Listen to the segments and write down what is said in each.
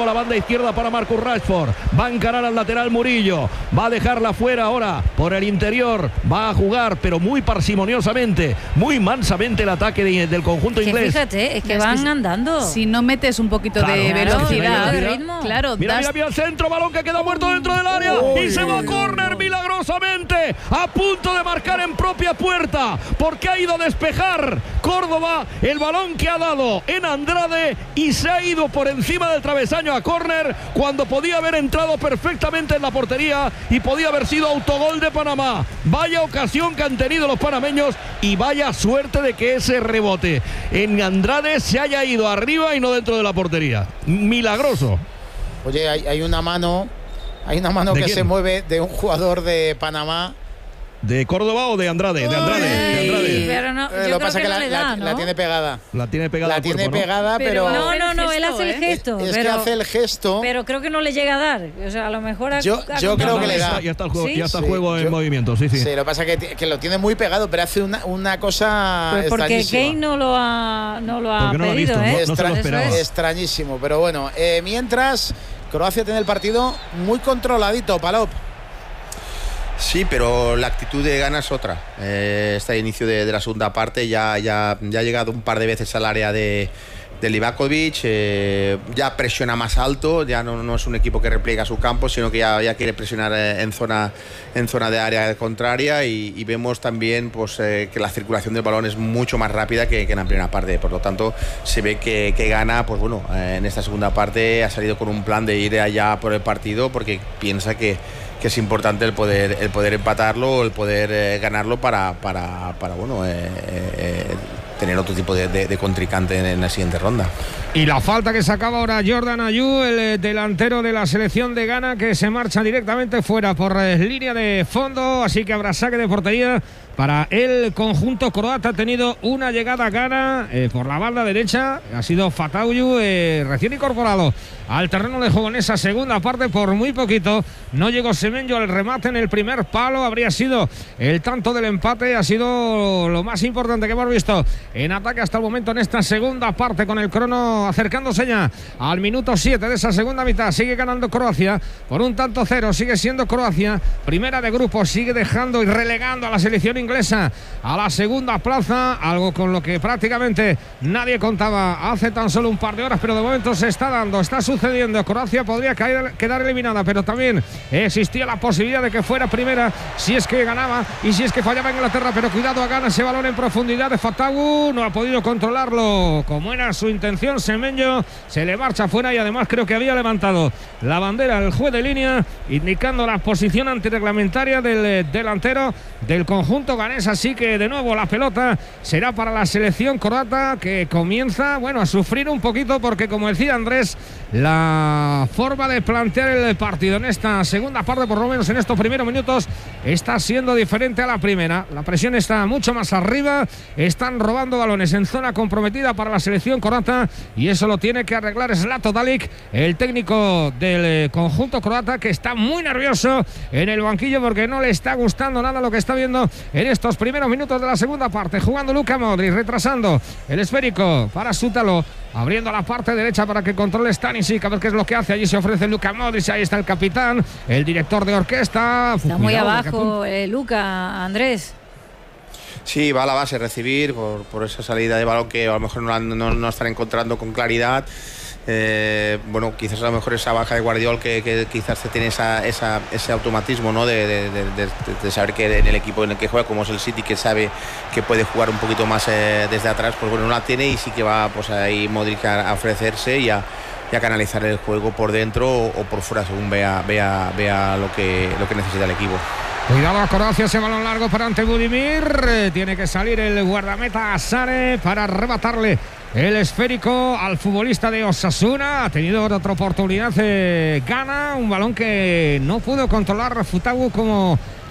a la banda izquierda para Marcus Rashford. Va a encarar al lateral Murillo. Va a dejarla fuera ahora por el interior. Va a jugar, pero muy parsimoniosamente, muy mansamente el ataque del conjunto inglés. Fíjate, es que van andando. Si no metes un poquito de velocidad, de ritmo. Claro, mira el centro, balón que queda muerto dentro del área y se va a córner milagrosamente, a punto de marcar en propia puerta, porque ha ido a despejar Córdoba el balón que ha dado en Andrade y se ha ido por encima del travesaño a córner, cuando podía haber entrado perfectamente en la portería y podía haber sido autogol de Panamá. Vaya ocasión que han tenido los panameños y vaya suerte de que ese rebote en Andrade se haya ido arriba y no dentro de la portería. Milagroso. Oye, hay una mano que quién? se mueve de un jugador de Panamá. ¿De Córdoba o de Andrade? De Andrade. Pero no, yo lo que pasa creo es que la tiene pegada. La tiene pegada. La tiene cuerpo, pegada, pero No, él hace el gesto. Es que hace el gesto. Pero creo que no le llega a dar. O sea, a lo mejor Yo creo que le da. Ya está el juego, ¿Sí? ya está el juego en movimiento, sí. Sí, lo que pasa es que lo tiene muy pegado, pero hace una cosa pues porque extrañísima. Kane no lo ha Porque no lo ha pedido, visto, no se lo esperaba. Extrañísimo, pero bueno, mientras Croacia tiene el partido muy controladito, Palop. Sí, pero la actitud de Ghana es otra. Este inicio de la segunda parte ya ha llegado un par de veces al área de Livakovic, ya presiona más alto, ya no es un equipo que repliega su campo, sino que ya quiere presionar en zona de área contraria y vemos también pues, que la circulación del balón es mucho más rápida que en la primera parte. Por lo tanto, se ve que Ghana, pues bueno, en esta segunda parte ha salido con un plan de ir allá por el partido porque piensa que es importante el poder empatarlo, el poder ganarlo para bueno, tener otro tipo de contrincante en la siguiente ronda. Y la falta que sacaba ahora Jordan Ayew, el delantero de la selección de Ghana, que se marcha directamente fuera por línea de fondo, así que habrá saque de portería para el conjunto croata. Ha tenido una llegada Ghana por la banda derecha, ha sido Fatawu, recién incorporado al terreno de juego en esa segunda parte, por muy poquito. No llegó Semenyo al remate en el primer palo, habría sido el tanto del empate, ha sido lo más importante que hemos visto en ataque hasta el momento en esta segunda parte, con el crono acercándose ya al minuto 7 de esa segunda mitad. Sigue ganando Croacia por 1-0, sigue siendo Croacia primera de grupo, sigue dejando y relegando a la selección inglesa a la segunda plaza, algo con lo que prácticamente nadie contaba hace tan solo un par de horas, pero de momento se está dando, está sucediendo. Croacia podría quedar eliminada, pero también existía la posibilidad de que fuera primera si es que ganaba y si es que fallaba Inglaterra, pero cuidado, a Ghana ese balón en profundidad de Fatawu, no ha podido controlarlo como era su intención. Semenyo se le marcha fuera y además creo que había levantado la bandera el juez de línea indicando la posición antirreglamentaria del delantero del conjunto ganés, así que de nuevo la pelota será para la selección croata, que comienza, bueno, a sufrir un poquito porque, como decía Andrés, la forma de plantear el partido en esta segunda parte, por lo menos en estos primeros minutos, está siendo diferente a la primera. La presión está mucho más arriba, están robando balones en zona comprometida para la selección croata y eso lo tiene que arreglar Zlatko Dalic, el técnico del conjunto croata, que está muy nervioso en el banquillo porque no le está gustando nada lo que está viendo en estos primeros minutos de la segunda parte. Jugando Luka Modric, retrasando el esférico para Sútalo, abriendo la parte derecha para que controle Stanisic, a ver qué es lo que hace. Allí se ofrece Luka Modric, ahí está el capitán, el director de orquesta. Está muy abajo Luka, Andrés. Sí, va a la base, recibir por esa salida de balón que a lo mejor no están encontrando con claridad. Bueno, quizás a lo mejor esa baja de Guardiol que quizás tiene ese automatismo, ¿no? de saber que en el equipo en el que juega, como es el City, que sabe que puede jugar un poquito más desde atrás, pues bueno, no la tiene y sí que va pues ahí Modric a ofrecerse y a canalizar el juego por dentro o por fuera según vea lo que necesita el equipo. Cuidado a Croacia, ese balón largo para Ante Budimir. Tiene que salir el guardameta Sane para arrebatarle el esférico al futbolista de Osasuna. Ha tenido otra oportunidad Ghana, un balón que no pudo controlar Fatawu como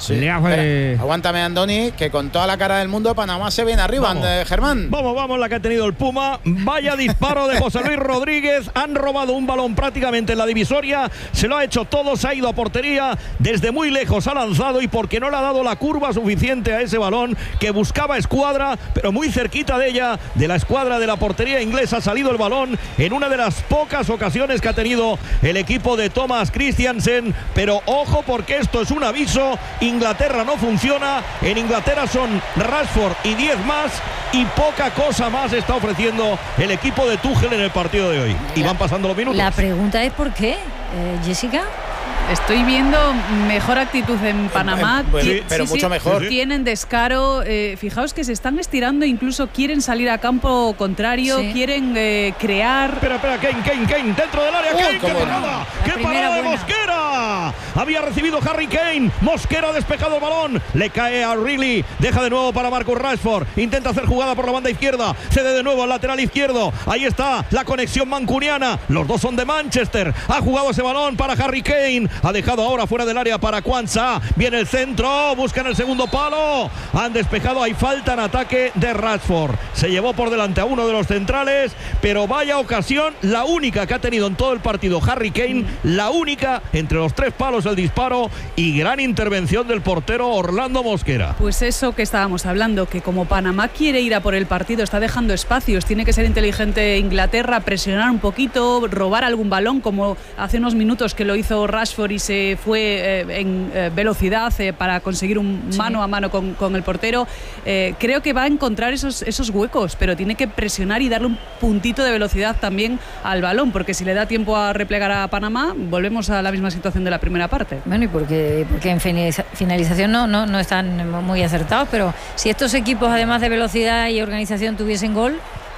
le hace... Aguántame, Andoni, que con toda la cara del mundo Panamá se viene arriba, Germán. Vamos, la que ha tenido el Puma. Vaya disparo de José Luis Rodríguez. Han robado un balón prácticamente en la divisoria. Se lo ha hecho todo, se ha ido a portería. Desde muy lejos ha lanzado y porque no le ha dado la curva suficiente a ese balón que buscaba escuadra, pero muy cerquita de ella, de la escuadra de la portería inglesa, ha salido el balón en una de las pocas ocasiones que ha tenido el equipo de Thomas Christiansen. Pero ojo, porque esto es un aviso. Inglaterra no funciona. En Inglaterra son Rashford y 10 más, y poca cosa más está ofreciendo el equipo de Tuchel en el partido de hoy. Y van pasando los minutos. La pregunta es ¿por qué, Jessica? Estoy viendo mejor actitud en Panamá, pero mucho mejor. Tienen descaro, fijaos que se están estirando, incluso quieren salir a campo contrario, quieren crear. Espera, Kane, dentro del área. Kane, ¡qué parada de Mosquera! Había recibido Harry Kane, Mosquera ha despejado el balón, le cae a Riley, deja de nuevo para Marcus Rashford, intenta hacer jugada por la banda izquierda, cede de nuevo al lateral izquierdo, ahí está la conexión mancuniana, los dos son de Manchester, ha jugado ese balón para Harry Kane, ha dejado ahora fuera del área para Kwanza, viene el centro, buscan el segundo palo, han despejado, hay falta en ataque de Rashford, se llevó por delante a uno de los centrales, pero vaya ocasión, la única que ha tenido en todo el partido Harry Kane, la única, entre los tres palos el disparo, y gran intervención del portero Orlando Mosquera. Pues eso que estábamos hablando, que como Panamá quiere ir a por el partido, está dejando espacios, tiene que ser inteligente Inglaterra, presionar un poquito, robar algún balón, como hace unos minutos que lo hizo Rashford y se fue en velocidad para conseguir un mano a mano con el portero. Creo que va a encontrar esos huecos, pero tiene que presionar y darle un puntito de velocidad también al balón, porque si le da tiempo a replegar a Panamá, volvemos a la misma situación de la primera parte. Bueno, y porque en finalización no están muy acertados, pero si estos equipos, además de velocidad y organización, tuviesen gol,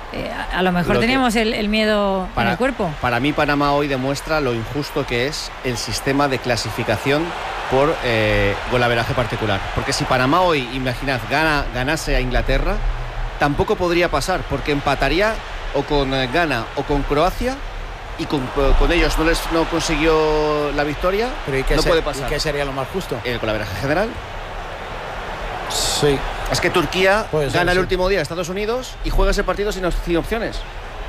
a lo mejor teníamos el miedo en el cuerpo. Para mí Panamá hoy demuestra lo injusto que es el sistema de clasificación por golaveraje particular, porque si Panamá hoy, imaginad, ganase a Inglaterra, tampoco podría pasar, porque empataría o con Ghana o con Croacia, y con ellos no consiguió la victoria. Pero no puede pasar. ¿Y qué sería lo más justo? El golaveraje general. Sí. Es que Turquía gana el sí. último día a Estados Unidos y juega ese partido sin opciones.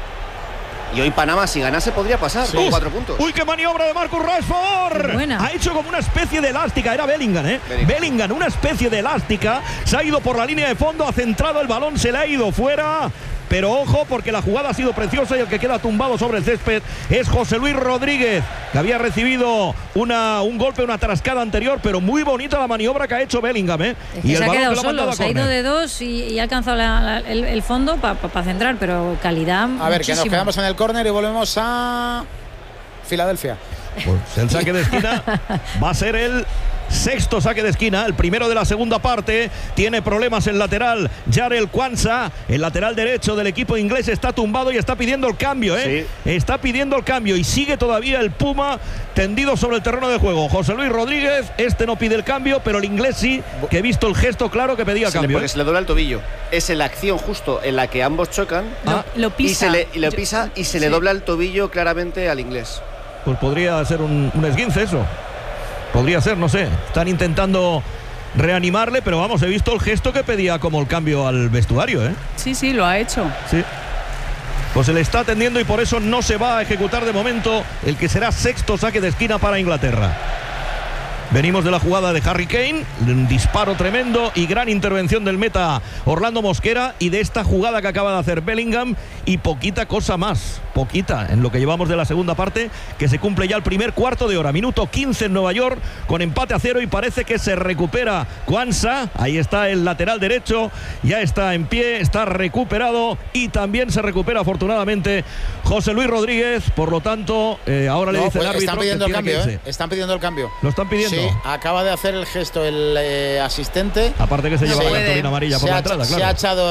Y hoy Panamá, si ganase, podría pasar con 4 puntos. ¡Uy, qué maniobra de Marcus Rashford! Ha hecho como una especie de elástica. Era Bellingham, Bellingham, una especie de elástica. Se ha ido por la línea de fondo, ha centrado el balón, se le ha ido fuera. Pero ojo, porque la jugada ha sido preciosa y el que queda tumbado sobre el césped es José Luis Rodríguez, que había recibido un golpe, una trascada anterior, pero muy bonita la maniobra que ha hecho Bellingham, Es que y se el ha balón quedado que lo ha solo, se ha ido de dos y ha alcanzado el fondo para centrar, pero calidad A ver, muchísimo. que nos quedamos en el córner y volvemos a Filadelfia. Pues el saque de esquina va a ser el sexto saque de esquina, el primero de la segunda parte. Tiene problemas el lateral Jarell Kwanza, el lateral derecho del equipo inglés, está tumbado y está pidiendo el cambio, está pidiendo el cambio y sigue todavía el Puma tendido sobre el terreno de juego. José Luis Rodríguez, no pide el cambio, pero el inglés sí, que he visto el gesto claro que pedía cambio. Porque se le dobla el tobillo. Es en la acción justo en la que ambos chocan, lo pisa. Y se le dobla el tobillo claramente al inglés. Pues podría ser un esguince eso. Podría ser, no sé. Están intentando reanimarle, pero vamos, he visto el gesto que pedía como el cambio al vestuario, Sí, lo ha hecho. Sí. Pues se le está atendiendo y por eso no se va a ejecutar de momento el que será sexto saque de esquina para Inglaterra. Venimos de la jugada de Harry Kane, un disparo tremendo y gran intervención del meta Orlando Mosquera, y de esta jugada que acaba de hacer Bellingham, y poquita cosa más, poquita, en lo que llevamos de la segunda parte, que se cumple ya el primer cuarto de hora. Minuto 15 en Nueva York, con empate a 0, y parece que se recupera Kwanza. Ahí está el lateral derecho, ya está en pie, está recuperado, y también se recupera afortunadamente José Luis Rodríguez. Por lo tanto, ahora le dice el árbitro están pidiendo que el cambio, tiene que irse. Están pidiendo el cambio. Lo están pidiendo. Sí, acaba de hacer el gesto el asistente. Aparte que se lleva la cartulina amarilla por la entrada, claro. Se ha echado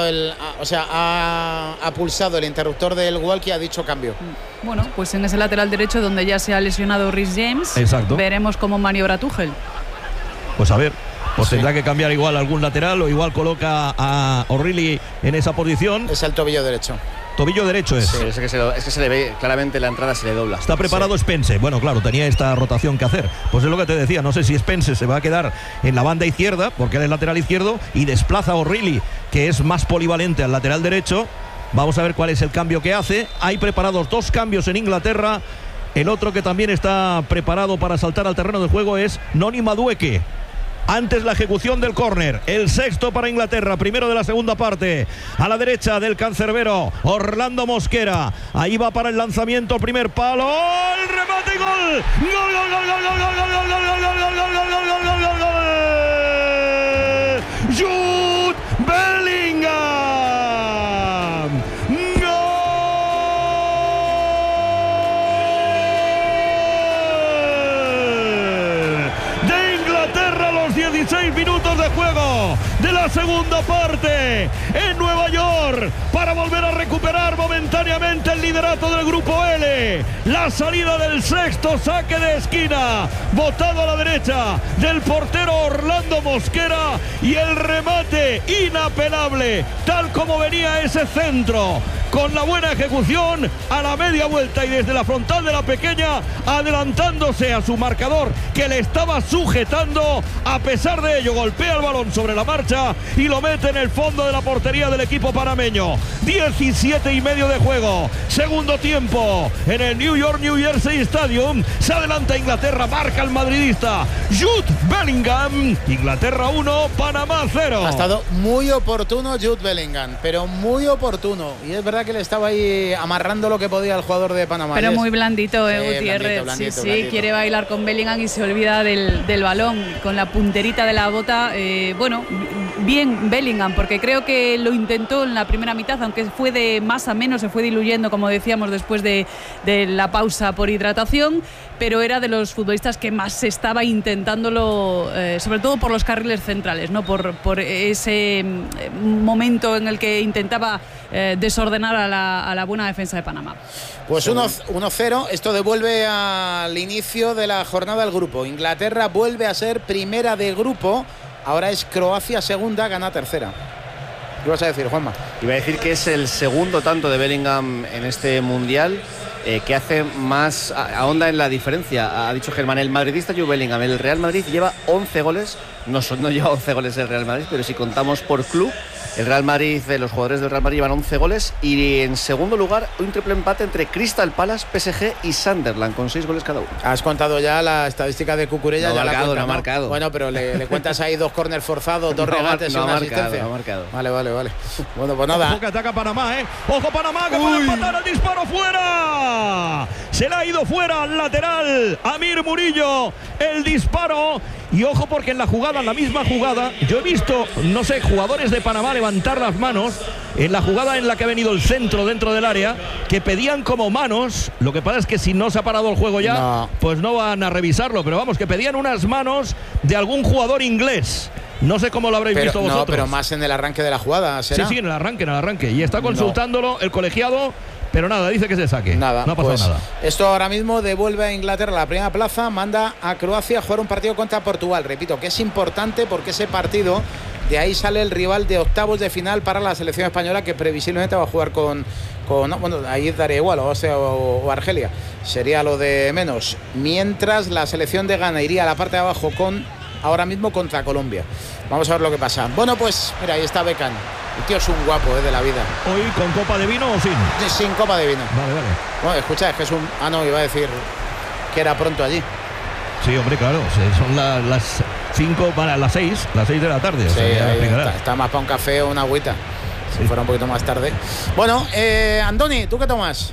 ha pulsado el interruptor del walkie y ha dicho cambio. Bueno, pues en ese lateral derecho donde ya se ha lesionado Reece James. Exacto. Veremos cómo maniobra Tuchel. Pues a ver. Pues tendrá que cambiar igual algún lateral, o igual coloca a O'Reilly en esa posición. Es el tobillo derecho. Tobillo derecho es. Sí, es que se le ve claramente la entrada, se le dobla. Está preparado Spence. Bueno, claro, tenía esta rotación que hacer. Pues es lo que te decía, no sé si Spence se va a quedar en la banda izquierda, porque él es lateral izquierdo, y desplaza a O'Reilly, que es más polivalente, al lateral derecho. Vamos a ver cuál es el cambio que hace. Hay preparados 2 cambios en Inglaterra. El otro que también está preparado para saltar al terreno de juego es Noni Madueke. Antes la ejecución del córner, el 6º para Inglaterra, primero de la segunda parte, a la derecha del cancerbero Orlando Mosquera, ahí va para el lanzamiento, el primer palo, el remate y gol, gol, gol, gol, gol, gol, gol, gol, gol, gol, gol, gol, gol, gol, gol, gol, gol, gol, gol, Jude Bellingham, gol de Inglaterra a los 16 minutos de juego de la segunda parte en Nueva York para volver a recuperar momentáneamente el liderato del grupo L. La salida del 6º saque de esquina, botado a la derecha del portero Orlando Mosquera, y el remate inapelable, tal como venía ese centro, con la buena ejecución a la media vuelta y desde la frontal de la pequeña, adelantándose a su marcador que le estaba sujetando. A pesar de ello, golpea el balón sobre la marcha y lo mete en el fondo de la portería del equipo panameño. 17 y medio de juego, segundo tiempo en el New Jersey Stadium. Se adelanta Inglaterra, marca el madridista Jude Bellingham. Inglaterra 1, Panamá 0. Ha estado muy oportuno Jude Bellingham, pero muy oportuno, y es verdad que le estaba ahí amarrando lo que podía el jugador de Panamá. Pero muy blandito, Blandito, Gutiérrez. blandito. Quiere bailar con Bellingham y se olvida del balón, con la punterita de la bota. Bueno, bien Bellingham, porque creo que lo intentó en la primera mitad, aunque fue de más a menos, se fue diluyendo, como decíamos, después de la pausa por hidratación, pero era de los futbolistas que más se estaba intentándolo, sobre todo por los carriles centrales, ¿no? Por ese momento en el que intentaba desordenar a la buena defensa de Panamá. Pues 1-0, esto devuelve al inicio de la jornada del grupo. Inglaterra vuelve a ser primera de grupo, ahora es Croacia segunda, gana tercera. ¿Qué vas a decir, Juanma? Iba a decir que es el segundo tanto de Bellingham en este Mundial, que hace más, ahonda en la diferencia. Ha dicho Germán, el madridista Jude Bellingham, el Real Madrid lleva 11 goles, no lleva 11 goles el Real Madrid, pero si contamos por club, el Real Madrid, los jugadores del Real Madrid llevan 11 goles, y en segundo lugar un triple empate entre Crystal Palace, PSG y Sunderland, con 6 goles cada uno. Has contado ya la estadística de Cucurella. No ya marcado, la no ha marcado. Bueno, pero le cuentas ahí 2 córner forzados, 2 regates y una asistencia. No ha marcado. Vale. Bueno, pues nada. Ojo que ataca Panamá, Ojo Panamá, que puede empatar, el disparo fuera. Se le ha ido fuera al lateral Amir Murillo, el disparo. Y ojo, porque en la misma jugada, yo he visto, no sé, jugadores de Panamá levantar las manos en la jugada en la que ha venido el centro dentro del área, que pedían como manos. Lo que pasa es que si no se ha parado el juego ya, pues no van a revisarlo, pero vamos, que pedían unas manos de algún jugador inglés. No sé cómo lo habréis visto vosotros. No, pero más en el arranque de la jugada, ¿será? Sí, en el arranque. Y está consultándolo el colegiado, pero nada, dice que se saque. Nada, no ha pasado nada. Esto ahora mismo devuelve a Inglaterra la primera plaza, manda a Croacia a jugar un partido contra Portugal. Repito, que es importante porque ese partido, de ahí sale el rival de octavos de final para la selección española, que previsiblemente va a jugar con bueno, ahí daría igual, o Argelia. Sería lo de menos. Mientras la selección de Ghana iría a la parte de abajo ahora mismo contra Colombia. Vamos a ver lo que pasa. Bueno, pues mira, ahí está Beckham. El tío es un guapo de la vida. ¿Hoy con copa de vino o sin? Sin copa de vino. Vale. Bueno, escucha, es que es un... no, iba a decir que era pronto allí. Sí, hombre, claro. Son las 5 para las 6 de la tarde. Sí, está más para un café o una agüita. Si fuera un poquito más tarde. Bueno, Andoni, ¿tú qué tomas?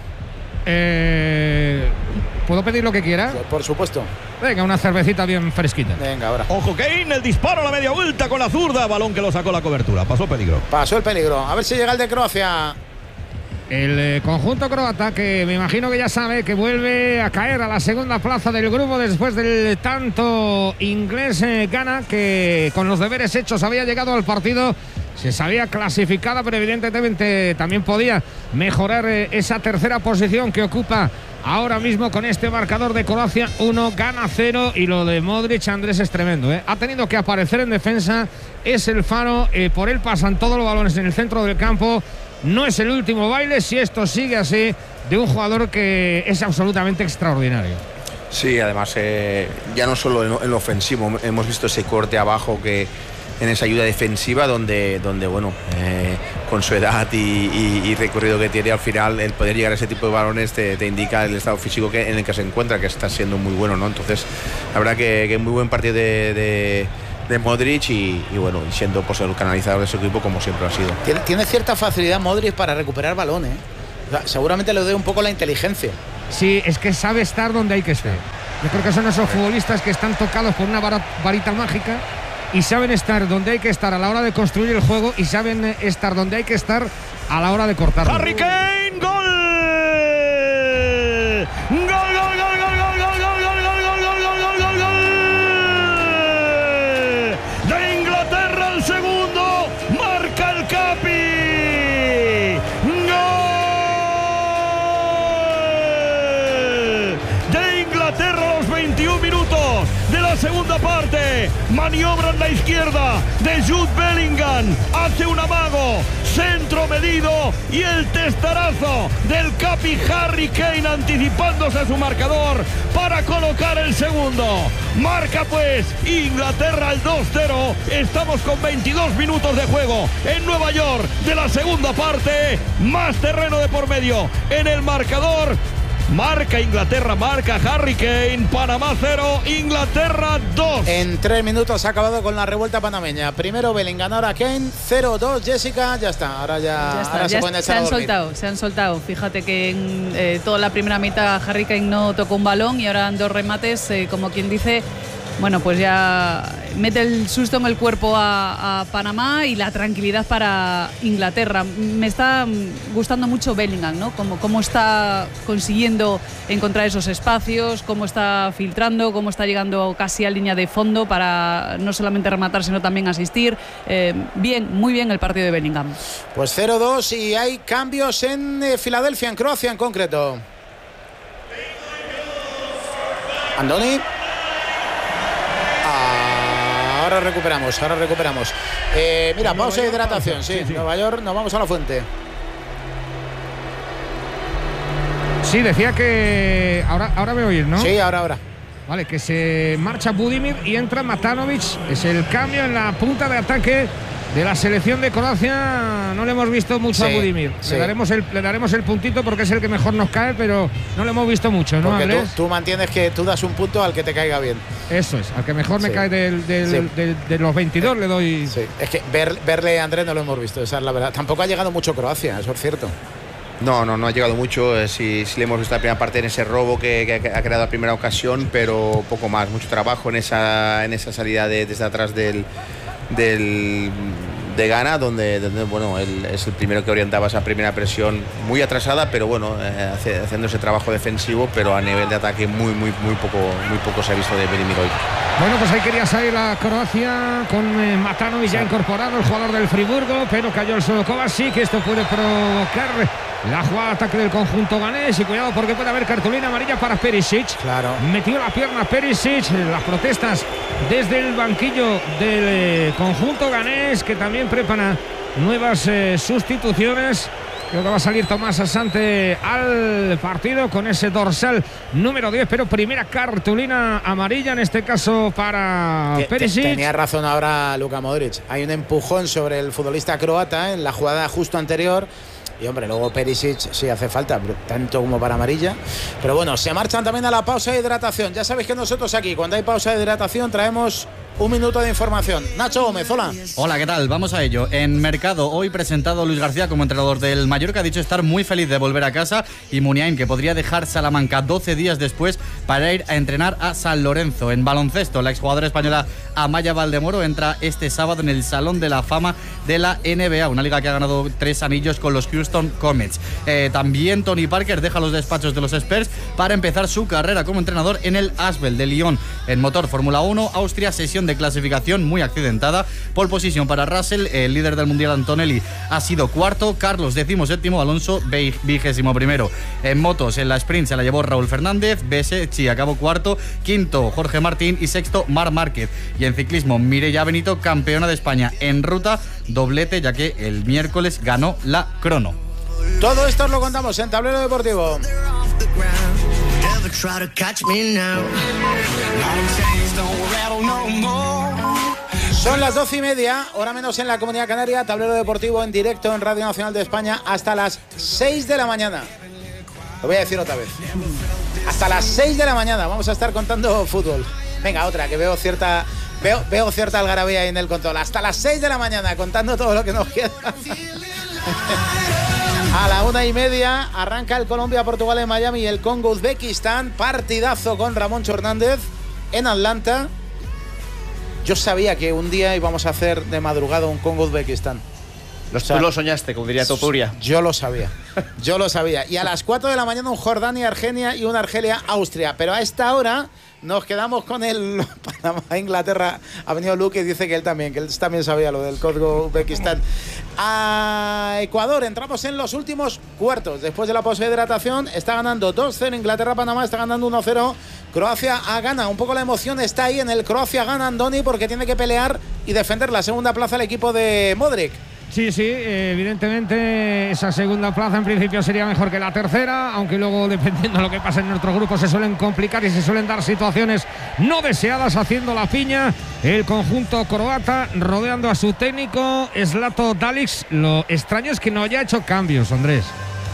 ¿Puedo pedir lo que quiera? Por supuesto. Venga, una cervecita bien fresquita. Venga, ahora. Ojo, Kane, el disparo a la media vuelta con la zurda. Balón que lo sacó la cobertura. Pasó el peligro. A ver si llega el de Croacia. El conjunto croata, que me imagino que ya sabe que vuelve a caer a la segunda plaza del grupo después del tanto inglés. Ghana, que con los deberes hechos había llegado al partido. Se sabía clasificada, pero evidentemente también podía mejorar esa tercera posición que ocupa ahora mismo con este marcador de Croacia 1, Ghana 0. Y lo de Modric, Andrés, es tremendo, Ha tenido que aparecer en defensa, es el faro, por él pasan todos los balones en el centro del campo. no es el último baile, si esto sigue así, de un jugador que es absolutamente extraordinario. Sí, además ya no solo en lo ofensivo, hemos visto ese corte abajo que en esa ayuda defensiva donde bueno, con su edad y recorrido que tiene, al final el poder llegar a ese tipo de balones te indica el estado físico en el que se encuentra, que está siendo muy bueno, ¿no? Entonces la verdad que muy buen partido de Modric y bueno, siendo pues el canalizador de su equipo como siempre ha sido. Tiene cierta facilidad Modric para recuperar balones, O sea, seguramente le dé un poco la inteligencia. Sí, es que sabe estar donde hay que estar. Yo creo que son esos futbolistas que están tocados por una varita mágica y saben estar donde hay que estar a la hora de construir el juego y saben estar donde hay que estar a la hora de cortarlo. Harry Kane, gol. Gol, gol, gol, gol, gol, gol, gol, gol, gol, gol, gol, gol, gol. De Inglaterra el segundo, marca el Capi. De la segunda parte, maniobra en la izquierda de Jude Bellingham, hace un amago, centro medido y el testarazo del Capi Harry Kane anticipándose a su marcador para colocar el segundo. Marca pues Inglaterra el 2-0. Estamos con 22 minutos de juego en Nueva York de la segunda parte, más terreno de por medio en el marcador. Marca Inglaterra, marca Harry Kane, Panamá 0, Inglaterra 2. En 3 minutos ha acabado con la revuelta panameña. Primero Bellingham, ahora Kane, 0-2, Jessica, ya está. Ahora se pueden echar a dormir. Se han soltado. Fíjate que en toda la primera mitad Harry Kane no tocó un balón y ahora en 2 remates, como quien dice, bueno, pues ya mete el susto en el cuerpo a Panamá y la tranquilidad para Inglaterra. Me está gustando mucho Bellingham, ¿no? Cómo está consiguiendo encontrar esos espacios, cómo está filtrando, cómo está llegando casi a línea de fondo para no solamente rematar, sino también asistir. Bien, muy bien el partido de Bellingham. Pues 0-2 y hay cambios en Filadelfia, en Croacia en concreto. Andoni. Ahora recuperamos. Mira, pausa de hidratación, sí. Nueva York, nos vamos a la fuente. Sí, decía que ahora me oís, ¿no? Sí, ahora. Vale, que se marcha Budimir y entra Matanovic. Es el cambio en la punta de ataque de la selección de Croacia. No le hemos visto mucho a Budimir. Sí. Le daremos el puntito porque es el que mejor nos cae, pero no le hemos visto mucho, ¿no? Porque tú mantienes que tú das un punto al que te caiga bien. Eso es, al que mejor me cae de los 22 le doy. Sí. Es que verle a Andrés no lo hemos visto, esa es la verdad. Tampoco ha llegado mucho Croacia, eso es cierto. No ha llegado mucho. Sí le hemos visto la primera parte en ese robo que ha creado la primera ocasión, pero poco más. Mucho trabajo en esa salida desde atrás de Ghana, donde bueno, él es el primero que orientaba esa primera presión muy atrasada, pero bueno, haciendo ese trabajo defensivo, pero a nivel de ataque muy poco se ha visto de Bellingham hoy. Bueno, pues ahí quería salir la Croacia con Matanovic ya incorporado, el jugador del Friburgo, pero cayó el solo Kovacic, que esto puede provocar la jugada de ataque del conjunto ganés y cuidado porque puede haber cartulina amarilla para Perisic. Claro. Metió la pierna Perisic, las protestas desde el banquillo del conjunto ganés, que también prepara nuevas sustituciones. Creo que va a salir Tomás Asante al partido con ese dorsal número 10, pero primera cartulina amarilla en este caso para Perisic. Tenía razón ahora Luka Modric. Hay un empujón sobre el futbolista croata en la jugada justo anterior. Y hombre, luego Perisic sí hace falta, tanto como para amarilla. Pero bueno, se marchan también a la pausa de hidratación. Ya sabéis que nosotros aquí, cuando hay pausa de hidratación, traemos un minuto de información. Nacho Gómez, hola. Hola, ¿qué tal? Vamos a ello. En Mercado, hoy presentado Luis García como entrenador del Mallorca, ha dicho estar muy feliz de volver a casa, y Muniain, que podría dejar Salamanca 12 días después para ir a entrenar a San Lorenzo. En baloncesto, la exjugadora española Amaya Valdemoro entra este sábado en el Salón de la Fama de la NBA, una liga que ha ganado 3 anillos con los Houston Comets. También Tony Parker deja los despachos de los Spurs para empezar su carrera como entrenador en el Asvel de Lyon. En motor Fórmula 1, Austria, sesión situación de clasificación muy accidentada. Pole position para Russell, el líder del mundial Antonelli ha sido cuarto, Carlos 17º, Alonso 21º. En motos, en la sprint se la llevó Raúl Fernández, Besecchi acabó cuarto, quinto Jorge Martín y sexto Marc Márquez. Y en ciclismo, Mireia Benito, campeona de España en ruta, doblete, ya que el miércoles ganó la crono. Todo esto os lo contamos en Tablero Deportivo. Son las 12:30, hora menos en la Comunidad Canaria. Tablero Deportivo en directo en Radio Nacional de España hasta las 6 de la mañana. Lo voy a decir otra vez. Hasta las 6 de la mañana vamos a estar contando fútbol. Venga, otra, que veo cierta algarabía ahí en el control. Hasta las 6 de la mañana contando todo lo que nos queda. A la 1:30 arranca el Colombia-Portugal en Miami y el Congo-Uzbekistán. Partidazo con Ramón Hernández en Atlanta. Yo sabía que un día íbamos a hacer de madrugada un Congo-Uzbekistán. Tú lo soñaste, como diría Topuria. Yo lo sabía. Y a las 4 de la mañana un Jordania-Argelia y un Argelia-Austria. Pero a esta hora nos quedamos con el Panamá-Inglaterra. Ha venido Luque y dice que él también sabía lo del Congo-Uzbekistán. A Ecuador entramos en los últimos cuartos. Después de la poshidratación está ganando 2-0 Inglaterra-Panamá, está ganando 1-0 Croacia a Ghana. Un poco la emoción está ahí en el Croacia-Ghana, Andoni, porque tiene que pelear y defender la segunda plaza el equipo de Modric. Sí, evidentemente esa segunda plaza en principio sería mejor que la tercera, aunque luego dependiendo de lo que pase en nuestro grupo se suelen complicar y se suelen dar situaciones no deseadas haciendo la piña el conjunto croata rodeando a su técnico Zlatko Dalic. Lo extraño es que no haya hecho cambios, Andrés.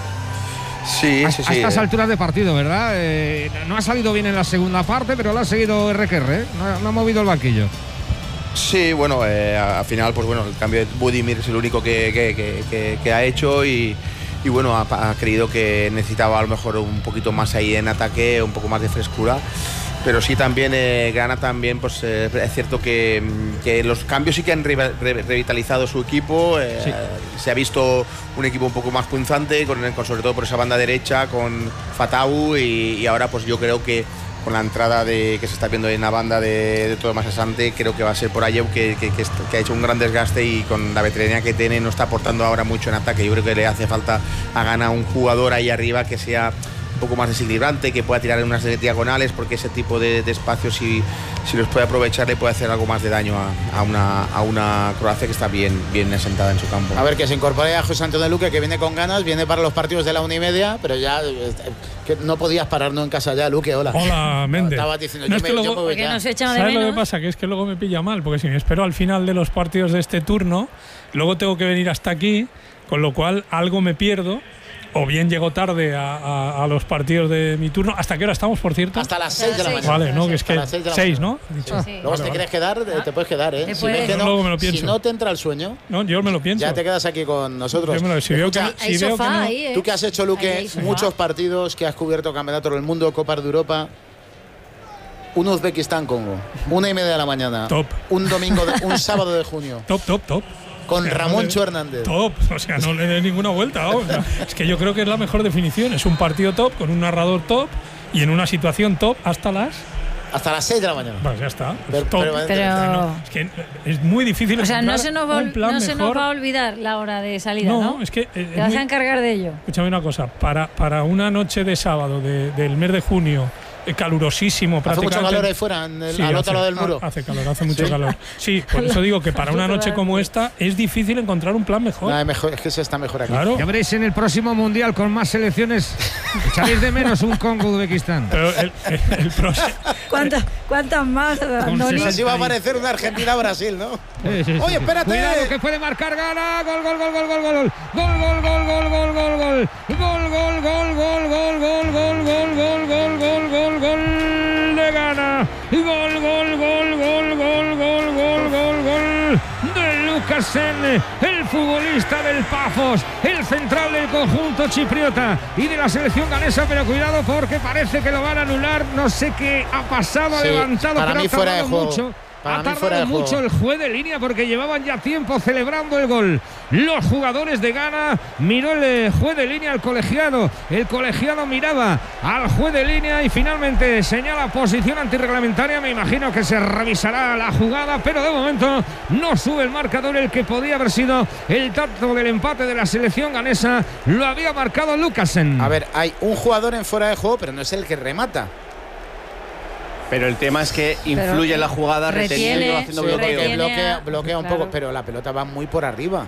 Sí. A estas alturas de partido, ¿verdad? No ha salido bien en la segunda parte, pero lo ha seguido RQR, no ha movido el banquillo. Sí, bueno, al final, pues bueno, el cambio de Budimir es el único que ha hecho y bueno, ha creído que necesitaba a lo mejor un poquito más ahí en ataque, un poco más de frescura. Pero sí también, Ghana también, pues es cierto que los cambios sí que han revitalizado su equipo. Sí. Se ha visto un equipo un poco más punzante, con sobre todo por esa banda derecha, con Fatau y ahora pues yo creo que con la entrada que se está viendo en la banda de Tomás Asante, creo que va a ser por Ayew que ha hecho un gran desgaste y con la veteranía que tiene no está aportando ahora mucho en ataque. Yo creo que le hace falta a Ghana un jugador ahí arriba que sea un poco más desequilibrante, que pueda tirar en unas diagonales, porque ese tipo de espacios si los puede aprovechar le puede hacer algo más de daño a una Croacia que está bien asentada en su campo. A ver, que se incorpore a José Antonio Luque, que viene con ganas, viene para los partidos de la 1:30, pero ya que no podías pararnos en casa ya, Luque, hola. Hola, Méndez. Estabas diciendo, no, yo me voy ya. ¿Sabes lo que pasa? Que es que luego me pilla mal, porque si me espero al final de los partidos de este turno, luego tengo que venir hasta aquí, con lo cual algo me pierdo. O bien llego tarde a los partidos de mi turno. ¿Hasta qué hora estamos, por cierto? Hasta las 6 de la mañana. Vale, no, que es que 6, ¿no? Dicho. Sí. Luego, si te quieres quedar, te puedes quedar, ¿eh? Si luego me lo pienso. Si no te entra el sueño, no, yo me lo pienso. Ya te quedas aquí con nosotros. Hay sofá ahí, ¿eh? Tú que has hecho, Luque, muchos partidos, que has cubierto campeonatos del mundo, Copas de Europa. Un Uzbekistán-Congo, 1:30 de la mañana. Top. Un sábado de junio. Top. Con Ramón Hernández. Top, o sea, no le dé ninguna vuelta. O sea, es que yo creo que es la mejor definición. Es un partido top, con un narrador top y en una situación top hasta las 6 de la mañana. Pues ya está. Pero es que es muy difícil. O sea, no se nos va a olvidar la hora de salida, ¿no? Es que te vas a encargar de ello. Escúchame una cosa. Para una noche de sábado del mes de junio, calurosísimo prácticamente. ¿Hace mucho calor ahí fuera, al otro lado del muro? Hace calor, hace mucho calor. Sí, por eso digo que para una noche como esta es difícil encontrar un plan mejor. Es que se está mejor aquí. Claro. Ya veréis en el próximo Mundial con más selecciones. Echaréis de menos un Congo-Uzbekistán. Pero el próximo... ¿Cuántas más? Así va a aparecer una Argentina-Brasil, ¿no? Sí. Oye, espérate. Cuidado, que puede marcar Ghana. Gol. Gol de Ghana. Gol de Lukasen, el futbolista del Pafos, el central del conjunto chipriota y de la selección ganesa, pero cuidado porque parece que lo van a anular. No sé qué ha pasado, ha levantado, para pero mí ha fuera de tardado juego. mucho. Ha tardado mucho el juez de línea porque llevaban ya tiempo celebrando el gol. Los jugadores de Ghana, miró el juez de línea al colegiado. El colegiado miraba al juez de línea y finalmente señala posición antirreglamentaria. Me imagino que se revisará la jugada, pero de momento no sube el marcador. El que podía haber sido el tanto del empate de la selección ganesa lo había marcado Lucasen. A ver, hay un jugador en fuera de juego, pero no es el que remata. Pero el tema es que influye en la jugada, reteniendo, haciendo bloqueo. Bloquea un poco, pero la pelota va muy por arriba.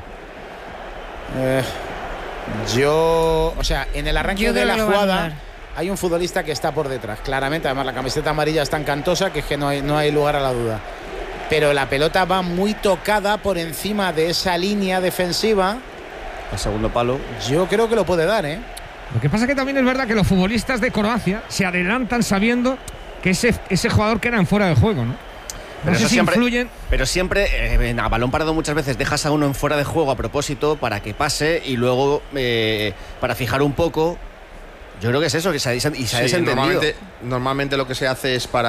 O sea, en el arranque de la jugada hay un futbolista que está por detrás, claramente. Además, la camiseta amarilla es tan cantosa que es que no hay lugar a la duda. Pero la pelota va muy tocada por encima de esa línea defensiva. El segundo palo. Yo creo que lo puede dar, ¿eh? Lo que pasa es que también es verdad que los futbolistas de Croacia se adelantan sabiendo que ese jugador queda en fuera de juego, ¿no? Pero sé si siempre influyen. Pero siempre, a balón parado muchas veces dejas a uno en fuera de juego a propósito para que pase y luego para fijar un poco. Yo creo que es eso, que se ha desentendido. Normalmente lo que se hace es para